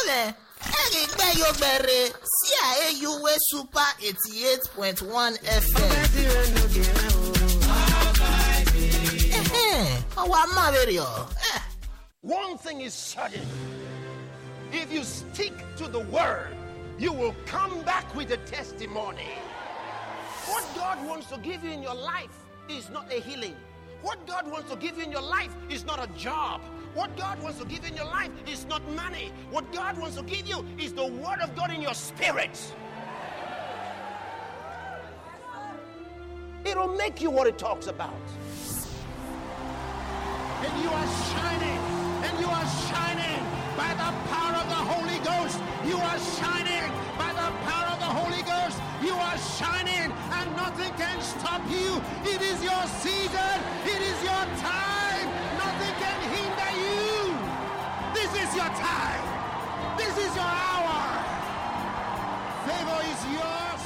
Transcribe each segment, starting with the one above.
Chile, Egbe CIAUW Super 88.1 FM. One thing is certain. If you stick to the word, you will come back with a testimony. What God wants to give you in your life is not a healing. What God wants to give you in your life is not a job. What God wants to give you in your life is not money. What God wants to give you is the word of God in your spirit. It'll make you what it talks about. And you are shining. And you are shining by the power of the Holy Ghost. You are shining by the power of the Holy Ghost. You are shining and nothing can stop you. It is your season. It is your time. Nothing can hinder you. This is your time. This is your hour. Favor is yours.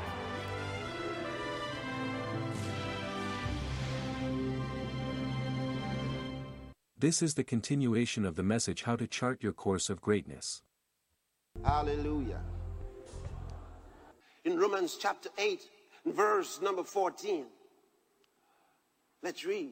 This is the continuation of the message, How to Chart Your Course of Greatness. Hallelujah. In Romans chapter 8, verse number 14. Let's read.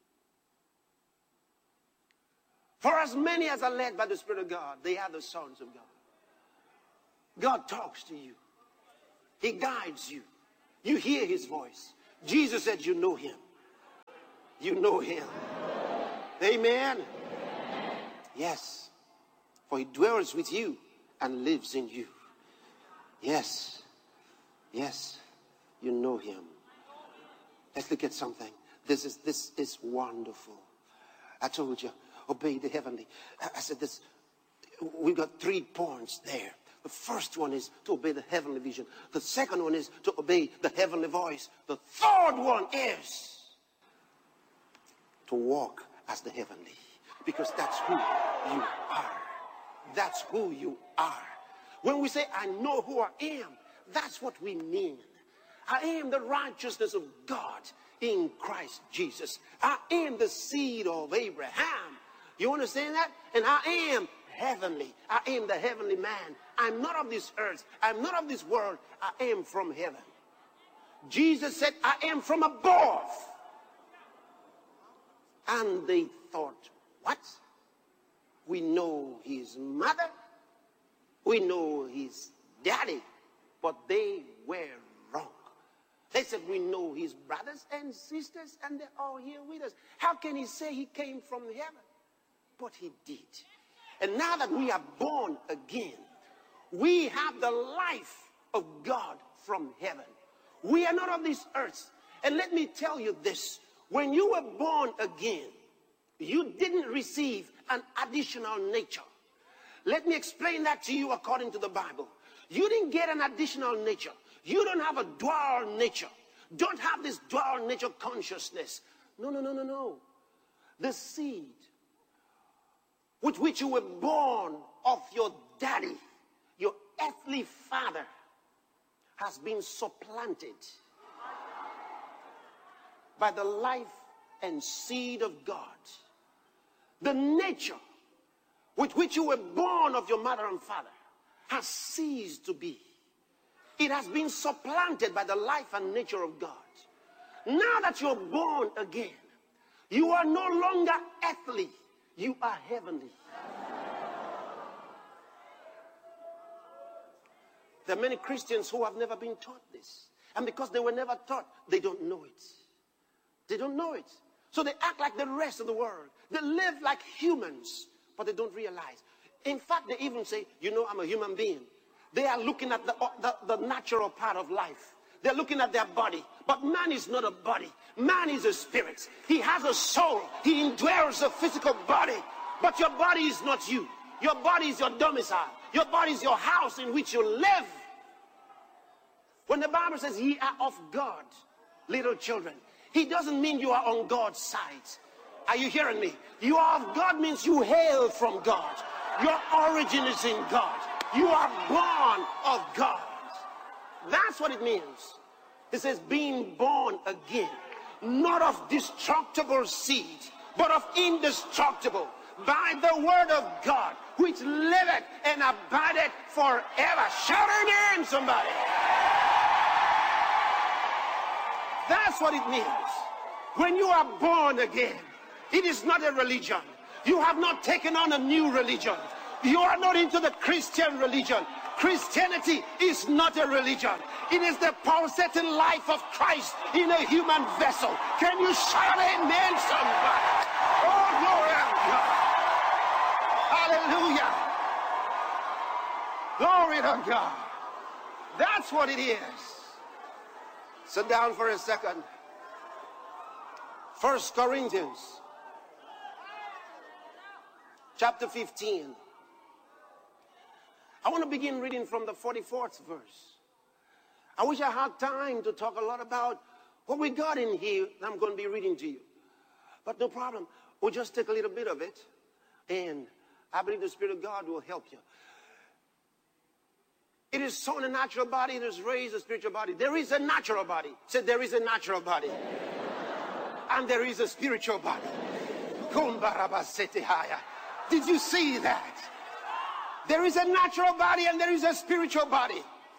For as many as are led by the Spirit of God, they are the sons of God. God talks to you. He guides you. You hear his voice. Jesus said you know him. You know him. Amen. Yes. For he dwells with you and lives in you. Yes. Yes. You know him. Let's look at something. This is wonderful. I told you, obey the heavenly. I said this. We've got 3 points there. The first one is to obey the heavenly vision. The second one is to obey the heavenly voice. The third one is to walk as the heavenly, because that's who you are. That's who you are. When we say, I know who I am, that's what we mean. I am the righteousness of God in Christ Jesus. I am the seed of Abraham. You understand that? And I am heavenly. I am the heavenly man. I'm not of this earth. I'm not of this world. I am from heaven. Jesus said, I am from above. And they thought, what? We know his mother. We know his daddy. But they were wrong. They said, we know his brothers and sisters, and they're all here with us. How can he say he came from heaven? But he did. And now that we are born again, we have the life of God from heaven. We are not of this earth. And let me tell you this. When you were born again, you didn't receive an additional nature. Let me explain that to you according to the Bible. You didn't get an additional nature. You don't have a dual nature. Don't have this dual nature consciousness. No. The seed with which you were born of your daddy, your earthly father, has been supplanted by the life and seed of God. The nature with which you were born of your mother and father has ceased to be. It has been supplanted by the life and nature of God. Now that you're born again, you are no longer earthly, you are heavenly. There are many Christians who have never been taught this. And because they were never taught, they don't know it. They don't know it. So they act like the rest of the world. They live like humans, but they don't realize. In fact, they even say, I'm a human being. They are looking at the natural part of life. They're looking at their body. But man is not a body. Man is a spirit. He has a soul. He endures a physical body. But your body is not you. Your body is your domicile. Your body is your house in which you live. When the Bible says, ye are of God, little children, it doesn't mean you are on God's side. Are you hearing me? You are of God means you hail from God. Your origin is in God. You are born of God. That's what it means. It says being born again, not of destructible seed, but of indestructible, by the word of God, which liveth and abideth forever. Shout her name, somebody. That's what it means. When you are born again, it is not a religion. You have not taken on a new religion. You are not into the Christian religion. Christianity is not a religion. It is the pulsating life of Christ in a human vessel. Can you shout amen, somebody? Oh, glory to God. Hallelujah. Glory to God. That's what it is. Sit down for a second. 1 Corinthians chapter 15. I want to begin reading from the 44th verse. I wish I had time to talk a lot about what we got in here that I'm going to be reading to you. But no problem. We'll just take a little bit of it. And I believe the Spirit of God will help you. It is sown a natural body. It is raised a spiritual body. There is a natural body. Say, there is a natural body. And there is a spiritual body. Did you see that? There is a natural body and there is a spiritual body.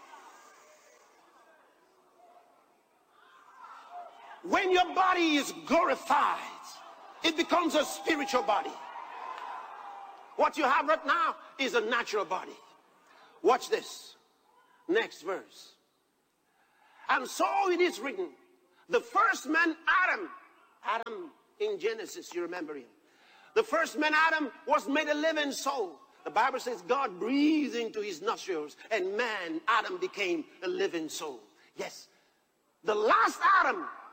When your body is glorified, it becomes a spiritual body. What you have right now is a natural body. Watch this. Next verse. And so it is written, the first man, Adam in Genesis, you remember him. The first man, Adam, was made a living soul. The Bible says God breathed into his nostrils, and man, Adam, became a living soul. Yes. The last Adam